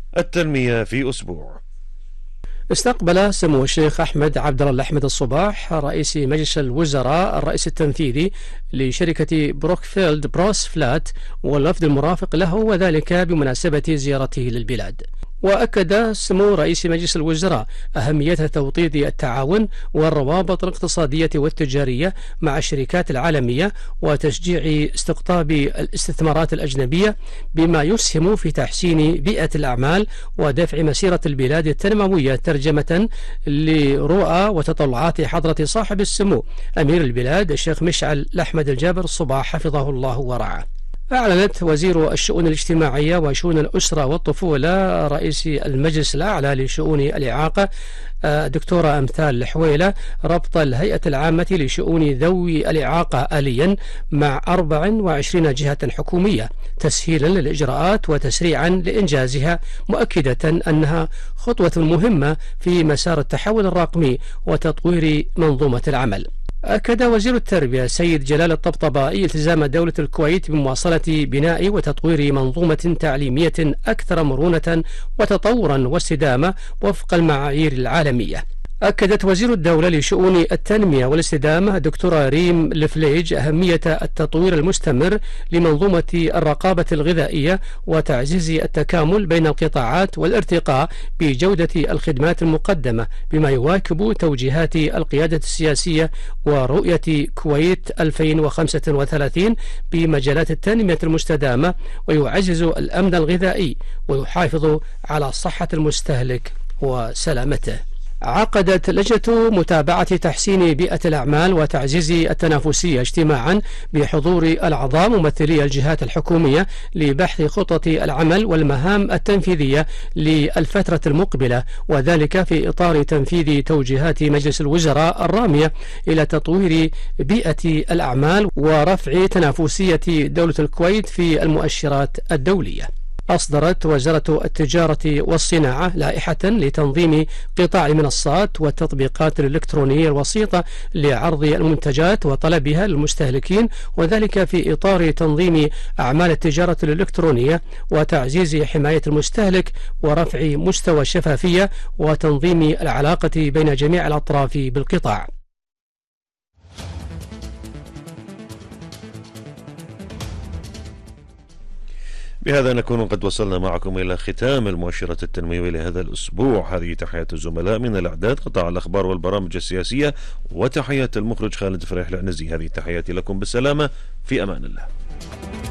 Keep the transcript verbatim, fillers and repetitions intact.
التنمية في أسبوع. استقبل سمو الشيخ أحمد عبد الله الأحمد الصباح رئيس مجلس الوزراء الرئيس التنفيذي لشركة بروكفيلد بروس فلات والوفد المرافق له، وذلك بمناسبة زيارته للبلاد. وأكد سمو رئيس مجلس الوزراء أهمية توطيد التعاون والروابط الاقتصادية والتجارية مع الشركات العالمية وتشجيع استقطاب الاستثمارات الأجنبية، بما يسهم في تحسين بيئة الأعمال ودفع مسيرة البلاد التنموية، ترجمة لرؤى وتطلعات حضرة صاحب السمو أمير البلاد الشيخ مشعل الأحمد الجابر الصباح حفظه الله ورعاه. أعلنت وزير الشؤون الاجتماعية وشؤون الأسرة والطفولة رئيس المجلس الأعلى لشؤون الإعاقة دكتورة أمثال الحويلة ربط الهيئة العامة لشؤون ذوي الإعاقة آليا مع أربع وعشرين جهة حكومية تسهيلا للإجراءات وتسريعا لإنجازها، مؤكدة أنها خطوة مهمة في مسار التحول الرقمي وتطوير منظومة العمل. أكد وزير التربية سيد جلال الطبطبائي التزام دولة الكويت بمواصلة بناء وتطوير منظومة تعليمية أكثر مرونة وتطورا واستدامة وفق المعايير العالمية. أكدت وزير الدولة لشؤون التنمية والاستدامة الدكتورة ريم الفليج أهمية التطوير المستمر لمنظومة الرقابة الغذائية وتعزيز التكامل بين القطاعات والارتقاء بجودة الخدمات المقدمة، بما يواكب توجيهات القيادة السياسية ورؤية كويت ألفين وخمسة وثلاثين بمجالات التنمية المستدامة، ويعزز الأمن الغذائي ويحافظ على صحة المستهلك وسلامته. عقدت لجنة متابعة تحسين بيئة الأعمال وتعزيز التنافسية اجتماعا بحضور الأعضاء ممثلي الجهات الحكومية لبحث خطط العمل والمهام التنفيذية للفترة المقبلة، وذلك في إطار تنفيذ توجيهات مجلس الوزراء الرامية إلى تطوير بيئة الأعمال ورفع تنافسية دولة الكويت في المؤشرات الدولية. أصدرت وزارة التجارة والصناعة لائحة لتنظيم قطاع المنصات والتطبيقات الإلكترونية الوسيطة لعرض المنتجات وطلبها للمستهلكين، وذلك في إطار تنظيم أعمال التجارة الإلكترونية وتعزيز حماية المستهلك ورفع مستوى الشفافية وتنظيم العلاقة بين جميع الأطراف بالقطاع. بهذا نكون قد وصلنا معكم إلى ختام المؤشرات التنموية لهذا الأسبوع. هذه تحيات الزملاء من الإعداد قطاع الأخبار والبرامج السياسية، وتحيات المخرج خالد فريح العنزي. هذه تحياتي لكم بالسلامة، في أمان الله.